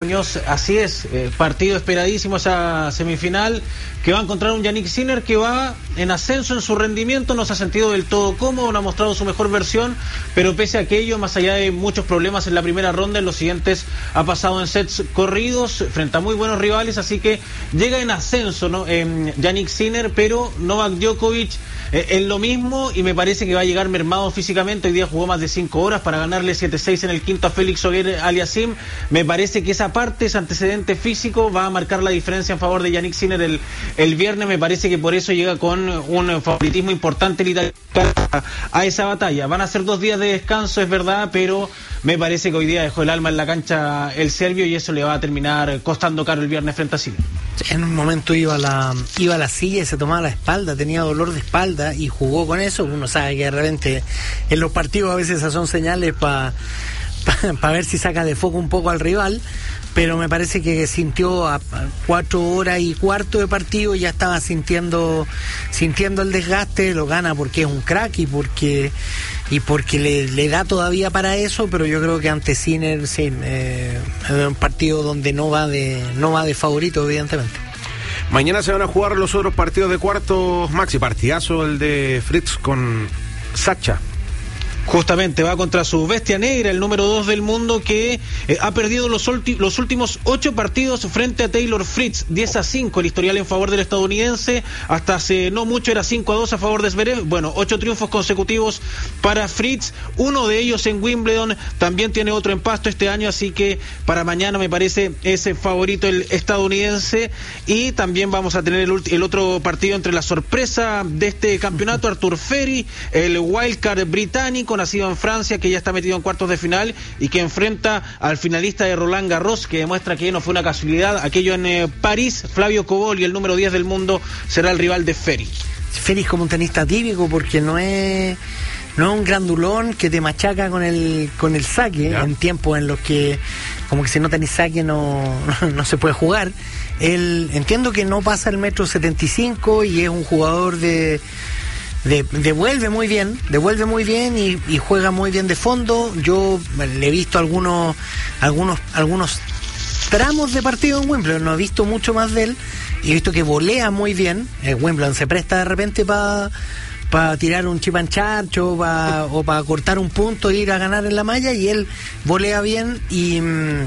Así es, partido esperadísimo esa semifinal, que va a encontrar un Jannik Sinner que va en ascenso en su rendimiento, no se ha sentido del todo cómodo, no ha mostrado su mejor versión, pero pese a aquello, más allá de muchos problemas en la primera ronda, en los siguientes ha pasado en sets corridos frente a muy buenos rivales, así que llega en ascenso, ¿no? Jannik Sinner, pero Novak Djokovic en lo mismo, y me parece que va a llegar mermado físicamente. Hoy día jugó más de 5 horas para ganarle 7-6 en el quinto a Félix Auger-Aliassime. Me parece que esa parte, ese antecedente físico, va a marcar la diferencia en favor de Jannik Sinner el viernes. Me parece que por eso llega con un favoritismo importante el italiano a esa batalla. Van a ser 2 días de descanso, es verdad, pero me parece que hoy día dejó el alma en la cancha el serbio y eso le va a terminar costando caro el viernes frente a Sinner. En un momento iba a la silla y se tomaba la espalda, tenía dolor de espalda y jugó con eso. Uno sabe que de repente en los partidos a veces esas son señales para ver si saca de foco un poco al rival, pero me parece que sintió a 4 horas y cuarto de partido, ya estaba sintiendo el desgaste. Lo gana porque es un crack y porque le da todavía para eso, pero yo creo que ante Sinner sí, es un partido donde no va de favorito, evidentemente. Mañana se van a jugar los otros partidos de cuartos, Maxi. Partidazo el de Fritz con Sacha. Justamente va contra su bestia negra, el número 2 del mundo, que ha perdido los últimos 8 partidos frente a Taylor Fritz, 10-5 el historial en favor del estadounidense. Hasta hace no mucho era 5-2 a favor de Zverev. Bueno, 8 triunfos consecutivos para Fritz, uno de ellos en Wimbledon, también tiene otro en Pasto este año, así que para mañana me parece ese favorito el estadounidense. Y también vamos a tener el otro partido entre la sorpresa de este campeonato, Arthur Ferry, el wildcard británico, nacido en Francia, que ya está metido en cuartos de final y que enfrenta al finalista de Roland Garros, que demuestra que no fue una casualidad aquello en París. Flavio Cobolli, el número 10 del mundo, será el rival de Ferry. Ferry es como un tenista típico porque no es un grandulón que te machaca con el saque, ¿ya? En tiempos en los que como que si no tenés saque no se puede jugar. Él entiendo que no pasa el 1,75 m y es un jugador devuelve muy bien y juega muy bien de fondo. Yo le he visto algunos tramos de partido en Wimbledon, no he visto mucho más de él y he visto que volea muy bien. Wimbledon se presta de repente para tirar un chip and charge o para cortar un punto e ir a ganar en la malla, y él volea bien. Y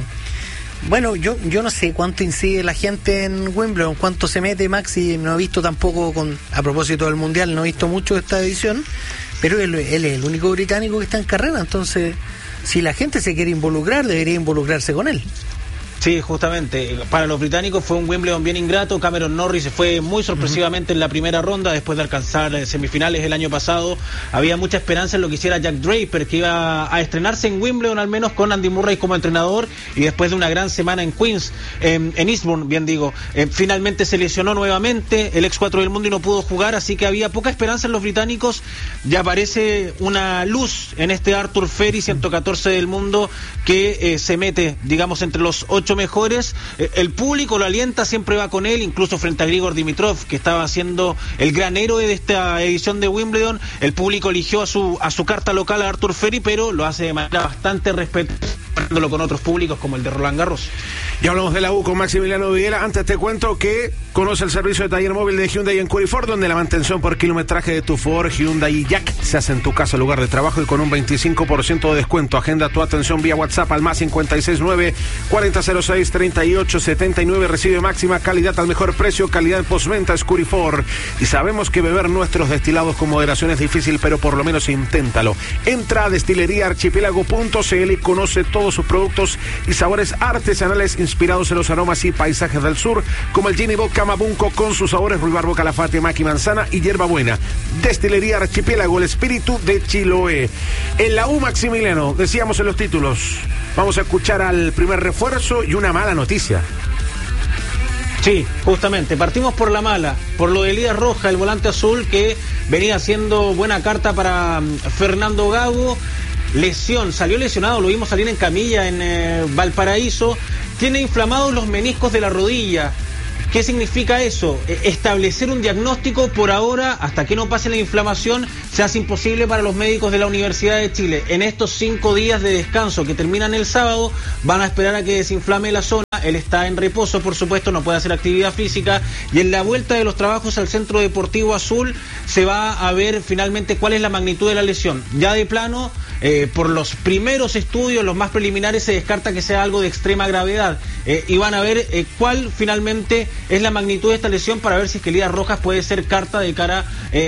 bueno, yo no sé cuánto incide la gente en Wimbledon, cuánto se mete Maxi, no he visto tampoco, a propósito del Mundial, no he visto mucho de esta edición, pero él es el único británico que está en carrera, entonces si la gente se quiere involucrar, debería involucrarse con él. Sí, justamente, para los británicos fue un Wimbledon bien ingrato. Cameron Norrie se fue muy sorpresivamente en la primera ronda, después de alcanzar semifinales el año pasado. Había mucha esperanza en lo que hiciera Jack Draper, que iba a estrenarse en Wimbledon, al menos con Andy Murray como entrenador, y después de una gran semana en Queens, en Eastbourne, bien digo, finalmente se lesionó nuevamente el ex 4 del mundo y no pudo jugar, así que había poca esperanza en los británicos. Ya aparece una luz en este Arthur Ferry, 114 del mundo, que se mete, digamos, entre los 8 mejores. El público lo alienta, siempre va con él, incluso frente a Grigor Dimitrov, que estaba siendo el gran héroe de esta edición de Wimbledon. El público eligió a su carta local a Arthur Ferry, pero lo hace de manera bastante respetuosa, con otros públicos como el de Roland Garros. Ya hablamos de la U con Maximiliano Videla. Antes te cuento que conoce el servicio de taller móvil de Hyundai en Curry Ford, donde la mantención por kilometraje de tu Ford, Hyundai y Jack se hace en tu casa, lugar de trabajo, y con un 25% de descuento. Agenda tu atención vía WhatsApp al más 569 4006 3879. Recibe máxima calidad al mejor precio. Calidad en postventa es Curry Ford. Y sabemos que beber nuestros destilados con moderación es difícil, pero por lo menos inténtalo. Entra a destilleriaarchipiélago.cl y conoce todos sus productos y sabores artesanales inspirados en los aromas y paisajes del sur, como el Gin y Vodka Mabunco con sus sabores ruibarbo, calafate, maqui, manzana y hierbabuena. Destilería Archipiélago, el espíritu de Chiloé. En la U, Maximiliano, decíamos en los títulos, vamos a escuchar al primer refuerzo y una mala noticia. Sí, justamente, partimos por la mala, por lo de Elías Roja, el volante azul, que venía haciendo buena carta para Fernando Gago. Lesión, salió lesionado, lo vimos salir en camilla en Valparaíso. Tiene inflamados los meniscos de la rodilla. ¿Qué significa eso? Establecer un diagnóstico por ahora, hasta que no pase la inflamación, se hace imposible para los médicos de la Universidad de Chile. En estos 5 días de descanso que terminan el sábado, van a esperar a que desinflame la zona él está en reposo, por supuesto, no puede hacer actividad física, y en la vuelta de los trabajos al Centro Deportivo Azul se va a ver finalmente cuál es la magnitud de la lesión. Ya de plano, por los primeros estudios, los más preliminares, se descarta que sea algo de extrema gravedad, y van a ver cuál finalmente es la magnitud de esta lesión para ver si es que Elías Rojas puede ser carta de cara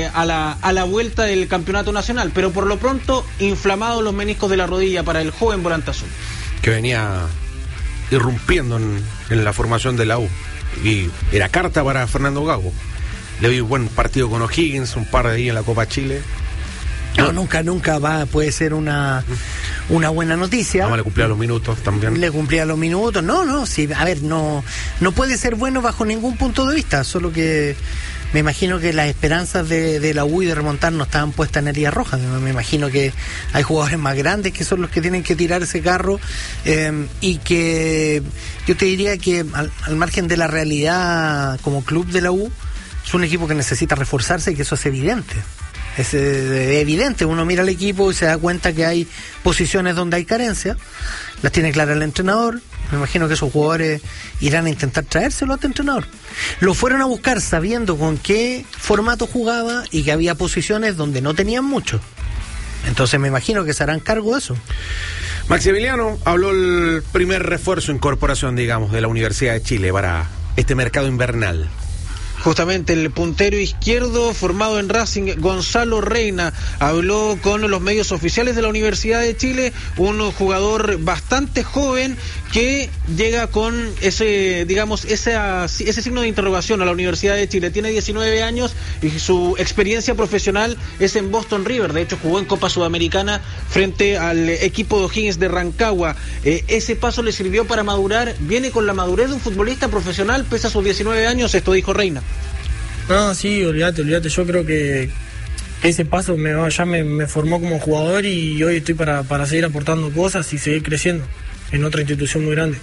a la vuelta del campeonato nacional. Pero por lo pronto, inflamados los meniscos de la rodilla para el joven volante azul, que venía irrumpiendo en la formación de la U, y era carta para Fernando Gago. Le vi un buen partido con O'Higgins, un par de días en la Copa Chile. No, nunca puede ser una buena noticia. No, le cumplía los minutos también. Le cumplía los minutos. No, sí, a ver, no puede ser bueno bajo ningún punto de vista, solo que me imagino que las esperanzas de la U y de remontar no estaban puestas en Elías Rojas. Me imagino que hay jugadores más grandes que son los que tienen que tirar ese carro, y que yo te diría que al margen de la realidad como club de la U, es un equipo que necesita reforzarse, y que eso es evidente. Es evidente, uno mira al equipo y se da cuenta que hay posiciones donde hay carencia, las tiene claras el entrenador. Me imagino que esos jugadores irán a intentar traérselo a este entrenador. Lo fueron a buscar sabiendo con qué formato jugaba y que había posiciones donde no tenían mucho. Entonces me imagino que se harán cargo de eso. Maximiliano, habló el primer refuerzo, incorporación, digamos, de la Universidad de Chile para este mercado invernal. Justamente el puntero izquierdo formado en Racing, Gonzalo Reina, habló con los medios oficiales de la Universidad de Chile, un jugador bastante joven que llega con ese signo de interrogación a la Universidad de Chile. Tiene 19 años y su experiencia profesional es en Boston River. De hecho, jugó en Copa Sudamericana frente al equipo de O'Higgins de Rancagua. Ese paso le sirvió para madurar. Viene con la madurez de un futbolista profesional, pese a sus 19 años, esto dijo Reina. No, sí, olvídate. Yo creo que ese paso ya me formó como jugador, y hoy estoy para seguir aportando cosas y seguir creciendo en otra institución muy grande.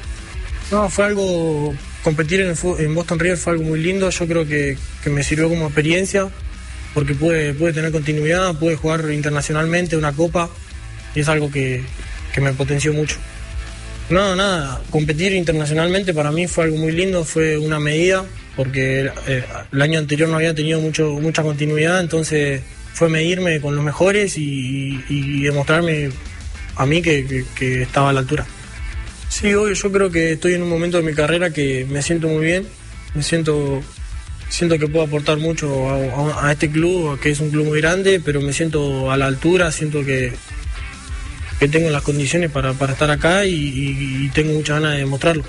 No, fue algo, competir en Boston River fue algo muy lindo. Yo creo que me sirvió como experiencia, porque pude tener continuidad, pude jugar internacionalmente una copa, y es algo que me potenció mucho. No, nada, competir internacionalmente para mí fue algo muy lindo, fue una medida, porque el año anterior no había tenido mucha continuidad, entonces fue medirme con los mejores y demostrarme a mí que estaba a la altura. Sí, obvio, yo creo que estoy en un momento de mi carrera que me siento muy bien, siento que puedo aportar mucho a este club, que es un club muy grande, pero me siento a la altura, siento que tengo las condiciones para estar acá, y tengo muchas ganas de demostrarlo.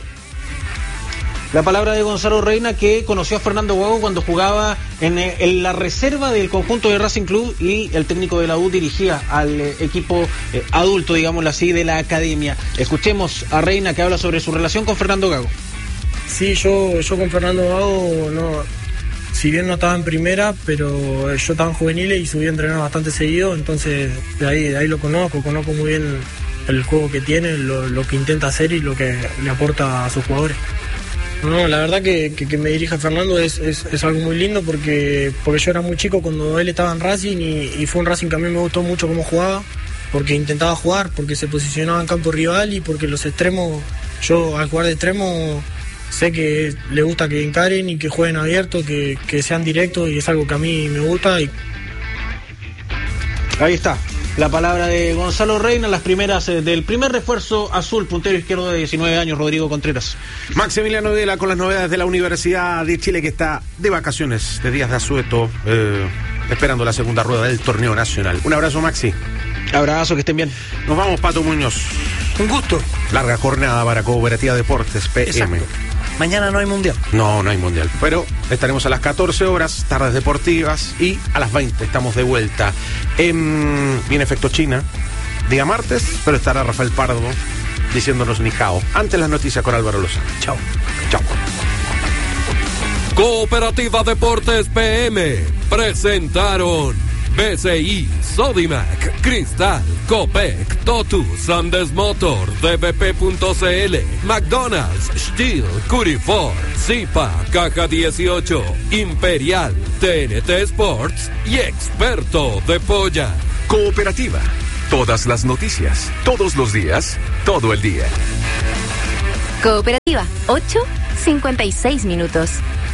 La palabra de Gonzalo Reina, que conoció a Fernando Gago cuando jugaba en la reserva del conjunto de Racing Club, y el técnico de la U dirigía al equipo adulto, digámoslo así, de la academia. Escuchemos a Reina, que habla sobre su relación con Fernando Gago. Sí, yo con Fernando Gago, si bien no estaba en primera, pero yo estaba en juveniles y subí a entrenar bastante seguido, entonces de ahí lo conozco muy bien el juego que tiene, lo que intenta hacer y lo que le aporta a sus jugadores. No, la verdad que me dirija Fernando es algo muy lindo, porque yo era muy chico cuando él estaba en Racing, y fue un Racing que a mí me gustó mucho cómo jugaba, porque intentaba jugar, porque se posicionaba en campo rival, y porque los extremos, yo al jugar de extremo sé que le gusta que encaren y que jueguen abierto, que sean directos, y es algo que a mí me gusta. Ahí está la palabra de Gonzalo Reina, las primeras del primer refuerzo azul, puntero izquierdo de 19 años, Rodrigo Contreras. Maximiliano Vela con las novedades de la Universidad de Chile, que está de vacaciones, de días de asueto, esperando la segunda rueda del torneo nacional. Un abrazo, Maxi. Abrazo, que estén bien. Nos vamos, Pato Muñoz. Un gusto. Larga jornada para Cooperativa Deportes PM. Exacto. Mañana no hay mundial. No hay mundial. Pero estaremos a las 14 horas, tardes deportivas, y a las 20 estamos de vuelta. Viene Efecto China, día martes, pero estará Rafael Pardo diciéndonos ni hao. Antes las noticias con Álvaro Lozano. Chao. Cooperativa Deportes PM presentaron BCI, Sodimac, Cristal, Copec, Totus, Andes Motor, DBP.cl, McDonald's, Steel, Curifor, Zipa, Caja 18, Imperial, TNT Sports y Experto de Polla. Cooperativa. Todas las noticias, todos los días, todo el día. Cooperativa, 8:56 minutos.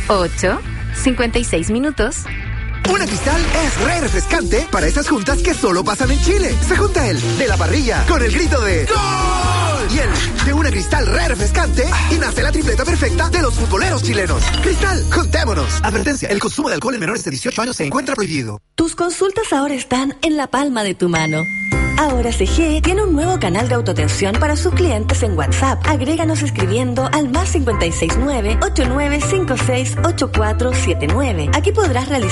8:56 minutos. Una Cristal es re refrescante para esas juntas que solo pasan en Chile. Se junta el de la parrilla con el grito de ¡Gol! Y el de una Cristal re refrescante y nace la tripleta perfecta de los futboleros chilenos. Cristal, juntémonos. Advertencia, el consumo de alcohol en menores de 18 años se encuentra prohibido. Tus consultas ahora están en la palma de tu mano. Ahora CG tiene un nuevo canal de autoatención para sus clientes en WhatsApp. Agréganos escribiendo al +569-8956-8479. Aquí podrás realizar